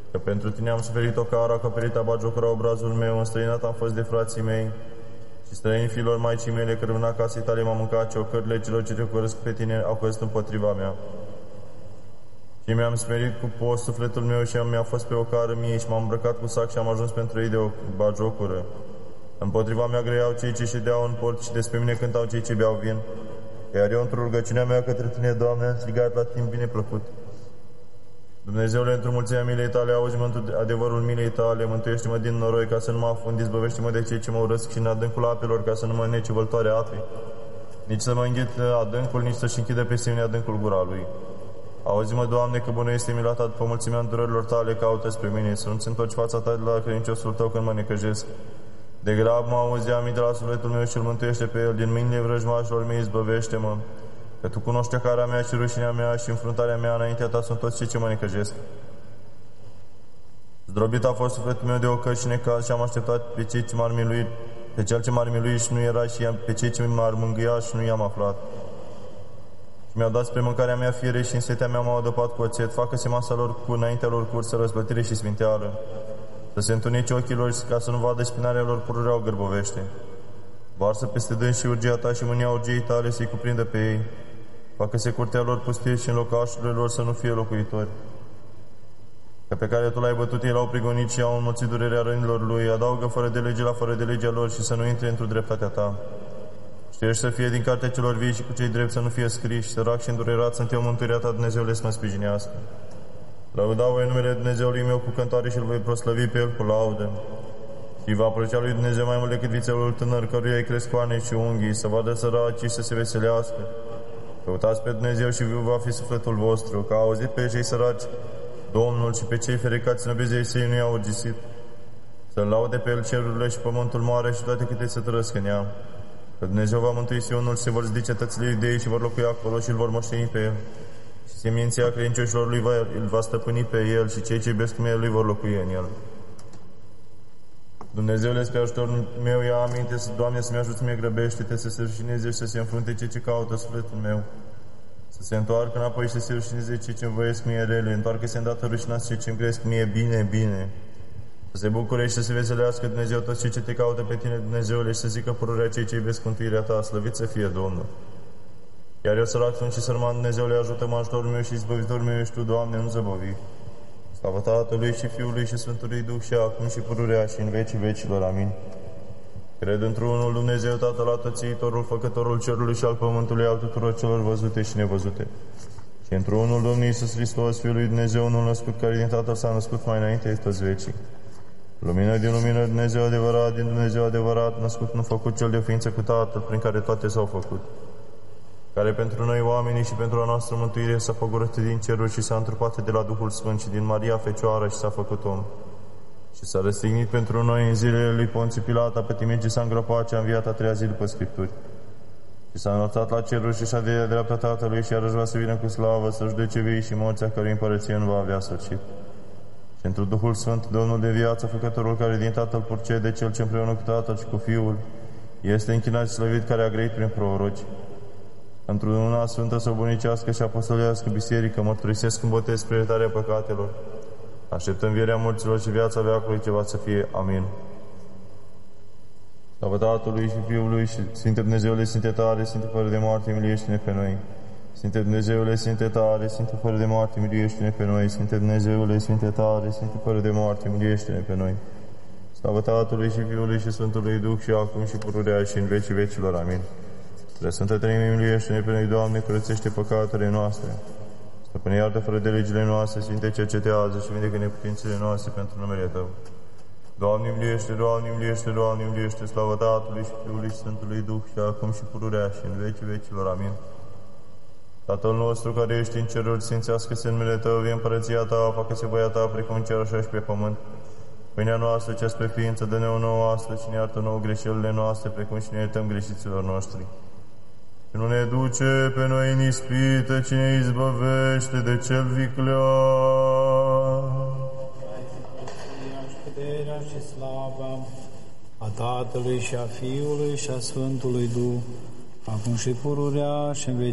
Că pentru tine am suferit o cară, acoperit abagiocura obrazul meu, înstrăinat am fost de frații mei, și străini fiilor maicii mele, că rămâna casei tale m-am mâncat, ciocările celor ce te ocărăsc pe tine au căzut împotriva mea. Și mi-am smerit cu post sufletul meu și mi-a fost pe o cară mie și m-am îmbrăcat cu sac și am ajuns pentru ei de o bagiocură. Împotriva mea grăiau cei ce ședeau în port și despre mine cântau cei ce beau vin. Iar eu, într-o rugăciunea mea către tine, Doamne, am strigat la timp bine plăcut. Dumnezeule, într-o mulțimea milei tale, auzi-mă adevărul milei tale, mântuiește-mă din noroi ca să nu mă afund, izbăvește-mă de cei ce mă urăsc și în adâncul apelor ca să nu mă nece văltoarea apei. Nici să mă înghită adâncul, nici să-și închidă peste mine adâncul gura lui. Auzi-mă, Doamne, că bună este mila ta după mulțimea îndurărilor tale, caută spre mine, să nu-ți întorci fața ta de la credinciosul tău când mă necăjesc. De grab mă auzi aminte la sufletul meu și îl mântuiește pe el, din mâinile vrăjmașilor mei izbăvește-mă. Că tu cunoști cara mea și rușinea mea și înfruntarea mea înaintea ta sunt toți cei ce mă necăjesc. Zdrobit a fost sufletul meu de ocări și necaz și am așteptat pe cei ce m-ar milui, pe cel ce m-ar milui și nu era și pe cei ce m-ar mângâia și nu i-am aflat. Și mi-au dat spre mâncarea mea fiere și în setea mea m-au adăpat cu oțet, facă-se masa lor cu înaintea lor cursă, răsplătire și sfinteală. Să se întunece ochii lor ca să nu vadă spinarea lor pururea o gârbovește. Varsă peste dâns și urgia ta și mânia urgiei tale să-i cuprindă pe ei. Facă-se curtea lor pustie și în locașurile lor să nu fie locuitori. Că pe care tu l-ai bătut, ei l-au prigonit și au înmulțit durerea rănilor lui, adaugă fără de lege la fără de legea lor și să nu intre într-o dreptatea ta. Știești să fie din cartea celor vii și cu cei drepți să nu fie scriși, sărac și îndurerat sunt eu, mântuirea ta, Dumnezeule, să mă sprijinească. Lăuda voi numele Dumnezeului meu cu cântare și îl voi proslăvi pe el cu laudă. Și va plăcea lui Dumnezeu mai mult decât vițelul tânăr, căruia îi cresc coane și unghii, să vadă săracii să se veselească. Căutați pe Dumnezeu și viu va fi sufletul vostru, că a auzit pe cei săraci Domnul și pe cei ferecați în obezei săi nu i-au urgisit. Să-L laude pe El cerurile și pământul mare și toate câte se trăsc în ea. Că Dumnezeu va mântui Sionul și se vor zdi cetățile Iudeii și vor locui acolo și îl vor moșteni pe El. Și seminția credincioșilor lui îl va stăpâni pe El și cei ce iubesc numele Lui vor locui în El. Dumnezeule, spre ajutorul meu, ia aminte, Doamne, să-mi ajuți, mie grăbește-te, să se rușineze și să se înfrunte cei ce caută sufletul meu. Să se întoarcă înapoi și să se rușineze cei ce-mi voiesc mie rele, întoarcă-se îndată rușinați cei ce-mi cresc mie bine, bine. Să se bucure și să se veselească Dumnezeu toți cei ce te caută pe tine, Dumnezeule, și să zică pururea cei ce iubesc mântuirea ta, slăvit să fie Domnul. Iar eu sărac sunt și sărman, Dumnezeule, ajută-mă, ajutorul meu și izbăvitorul meu ești tu, Doamne, nu zăbovi. Slavă Tatălui și Fiului și Sfântului Duh și acum și pururea și în vecii vecilor. Amin. Cred într-unul Dumnezeu, Tatăl Atățiitorul, Făcătorul cerului și al pământului, al tuturor celor văzute și nevăzute. Și într-unul Domnul Iisus Hristos, Fiul lui Dumnezeu, unul născut, care din Tatăl s-a născut mai înainte de toți vecii. Lumină din lumină, Dumnezeu adevărat, din Dumnezeu adevărat, născut, nu făcut, cel de ființă cu Tatăl, prin care toate s-au făcut. Care pentru noi oamenii și pentru a noastră mântuire s-a făcurat din ceruri și s-a întrupat de la Duhul Sfânt și din Maria Fecioară și s-a făcut om. Și s-a răstignit pentru noi în zilele lui Ponțiu Pilat, a pătimit și s-a îngropat și a înviat a treia zi după Scripturi. Și s-a înălțat la ceruri și și-a de dreapta Tatălui și iarăși va să vină cu slavă să judece vii și morții, a cărui împărăție nu va avea sfârșit. Și într Duhul Sfânt, Domnul de viață, Făcătorul care din Tatăl purcede, Cel ce împreună cu Tatăl și cu Fiul este închinat și slăvit, care a grăit prin proroci. Într-una sfântă, sobunicească și apostolească biserică, mărturisesc în botez spre iertarea păcatelor. Așteptăm învierea morților și viața veacului ce va să fie. Amin. Slavă Tatălui și Fiului și Sfinte Dumnezeule, Sfinte tare, Sfinte fără de moarte, miliește-ne pe noi. Sfinte Dumnezeule, Sfinte tare, Sfinte fără de moarte, miliește-ne pe noi. Sfinte Dumnezeule, Sfinte tare, Sfinte fără de moarte, miliește-ne pe noi. Slavă Tatălui și Fiului și Sfântului Duh și acum și pururea și în vecii vecilor. Amin. Spre Sfântă Treime, miliește-ne pe noi, Doamne, curățește păcatele noastre. Stăpâne, iartă fără de legile noastre, Sfinte, cercetează și vindecă neputințele noastre pentru numele Tău. Doamne, miliește, Doamne, miliește, Doamne, miliește, slavă Tatălui și Fiului și Sfântului Duh și acum și pururea și în vecii vecilor. Amin. Tatăl nostru care ești în ceruri, sfințească-se numele Tău, vie împărăția Ta, facă-se voia Ta, precum în cer așa și pe pământ. Pâinea noastră, cea spre ființă, dă-ne-o nouă astăzi și ne iartă nouă greșelile noastre, precum și ne iertăm greșiților noștri. Și nu ne duce pe noi în ispită, ci ne izbăvește de cel viclean. Și puterea și slava a Tatălui și a Fiului și a Sfântului Duh, acum și pururea și în